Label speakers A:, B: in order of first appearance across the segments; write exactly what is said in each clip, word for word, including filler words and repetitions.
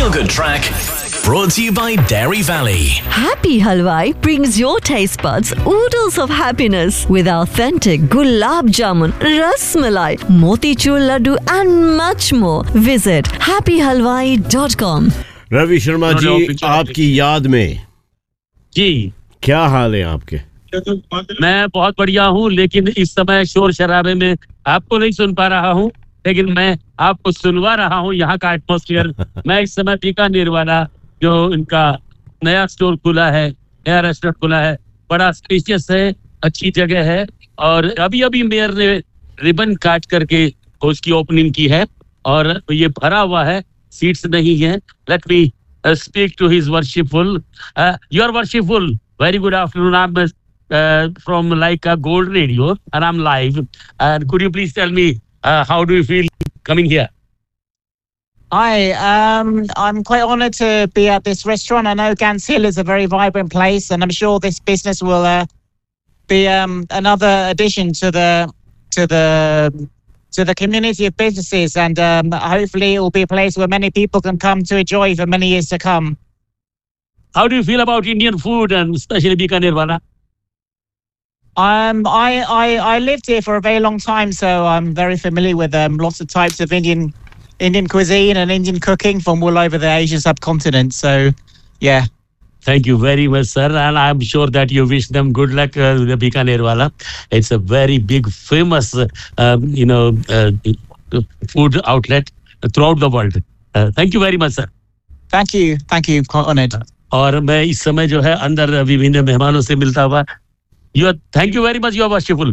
A: feel-good track brought to you by Dairy Valley.
B: Happy Halwai brings your taste buds oodles of happiness with authentic gulab jamun, ras malai, motichur laddu and much more. Visit happy halwai dot com.
C: Ravi Sharma ji, आपकी याद में
D: जी
C: क्या हाल है आपके?
D: मैं बहुत बढ़िया हूँ, लेकिन इस समय शोर शराबे में आपको नहीं सुन पा रहा हूँ, लेकिन मैं आपको सुनवा रहा हूँ यहाँ का एटमॉस्फेयर। मैं इस समय बीकानेर वाला जो इनका नया स्टोर खुला है, नया रेस्टोरेंट खुला है, बड़ा स्पेशियस है, अच्छी जगह है और अभी अभी मेयर ने रिबन काट करके उसकी ओपनिंग की है और ये भरा हुआ है, सीट्स नहीं है। Let me speak to his worshipful, your worshipful, very good afternoon. I'm uh, from Laika Gold Radio and I'm live. And could you please tell me uh, how do you feel coming here?
E: Hi, um, I'm quite honoured to be at this restaurant. I know Gants Hill is a very vibrant place, and I'm sure this business will uh, be um, another addition to the to the to the community of businesses, and um, hopefully it will be a place where many people can come to enjoy for many years to come.
D: How do you feel about Indian food and especially Bikaner wala?
E: Um, I, I I lived here for a very long time, so I'm very familiar with um, lots of types of Indian Indian cuisine and Indian cooking from all over the Asian subcontinent. So, yeah.
D: Thank you very much, sir. And I'm sure that you wish them good luck uh, with the Bikaner wala. It's a very big, famous, uh, um, you know, uh, food outlet throughout the world. Uh, thank you very much, sir.
E: Thank you. Thank you. Quite honoured.
D: और मैं इस समय जो है अंदर विभिन्न मेहमानों से मिलता हुआ, you are thank you very much, you are worshipful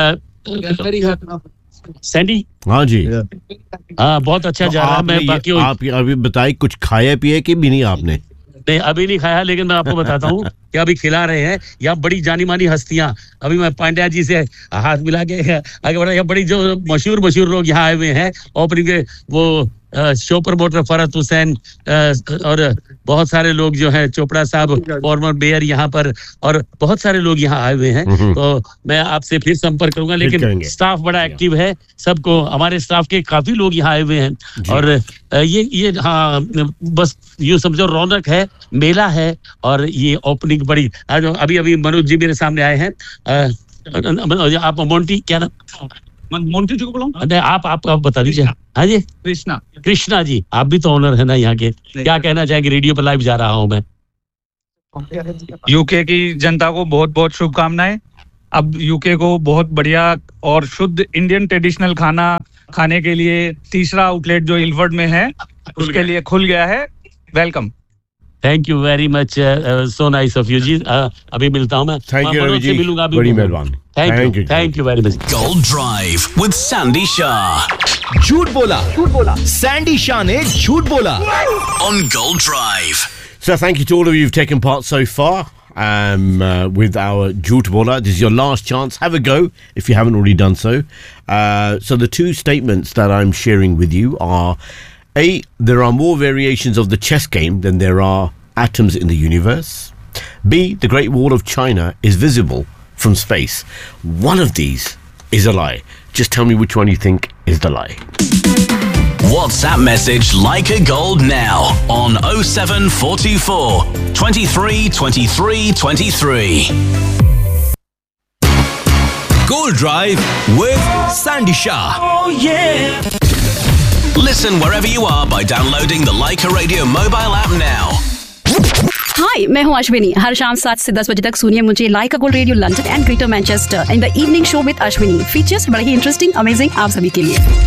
D: Sandy.
C: हाँ जी,
D: हाँ बहुत अच्छा जा रहा है। मैं बाकी
C: आप अभी बताइए, कुछ खाया पिया कि भी नहीं आपने?
D: नहीं, अभी नहीं खाया, लेकिन मैं आपको बताता हूँ कि अभी खिला रहे हैं यहाँ बड़ी जानी मानी हस्तियां। अभी मैं पांड्या जी से हाथ मिला के आगे बढ़ा, यहाँ बड़ी जो मशहूर मशहूर लोग यहाँ आए हुए हैं ओपनिंग के, वो शो प्रमोटर फरहत हुसैन और बहुत सारे लोग जो हैं, चोपड़ा साहब फॉर्मर मेयर यहाँ पर, और बहुत सारे लोग यहाँ आए हुए हैं। तो मैं आपसे फिर संपर्क करूंगा, लेकिन स्टाफ बड़ा एक्टिव है, सबको, हमारे स्टाफ के काफी लोग यहाँ आए हुए हैं और ये ये हाँ बस यूँ समझो रौनक है, मेला है और ये ओपनिंग बड़ी। अभी अभी मनोज जी मेरे सामने आए हैं, आप मोंटी क्या नाम,
F: मोंटी जी को बुलाऊं?
D: आप आप आप बता दीजिए। हाँ जी,
F: कृष्णा
D: कृष्णा जी, आप भी तो ओनर है ना यहाँ के, क्या कहना चाहेंगे? रेडियो पर लाइव जा रहा हूँ मैं।
F: यूके की जनता को बहुत बहुत शुभकामनाएं। अब यूके को बहुत बढ़िया और शुद्ध इंडियन ट्रेडिशनल खाना खाने के लिए तीसरा आउटलेट जो इल्फर्ड में है उसके लिए खुल गया है। Welcome.
D: Thank you very much, so nice of you जी। अभी मिलता हूँ मैं,
C: थैंक यू रवि जी, बड़ी मेहरबानी।
D: Thank you, thank you very much.
A: Gold Drive with Sandy Shah.
G: झूठ बोला, झूठ बोला, सैंडी शाह ने झूठ बोला
A: on Gold Drive.
C: So thank you to all of you who've taken part so far um, uh, with our Jhoot Bola. This is your last chance. Have a go if you haven't already done so. Uh, so the two statements that I'm sharing with you are: A, there are more variations of the chess game than there are atoms in the universe. B, the Great Wall of China is visible from space. One of these is a lie. Just tell me which one you think is the lie.
A: WhatsApp message Leica Gold now on oh seven four two four, twenty-three, twenty-three, twenty-three.
G: Gold Drive with Sandy Shah.
A: Oh yeah. Listen wherever you are by downloading the Leica Radio mobile app now.
H: हाय, मैं हूँ अश्विनी। हर शाम सात से दस बजे तक सुनिए मुझे लाइका gold radio London and greater Manchester in the evening show with Ashwini. Features बड़े ही इंटरेस्टिंग, अमेजिंग आप सभी के लिए।